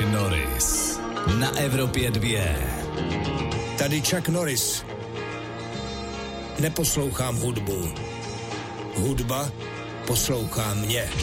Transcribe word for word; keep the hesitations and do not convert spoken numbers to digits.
Norris na Evropě dva. Tady Chuck Norris. Neposlouchám hudbu. Hudba poslouchá mě.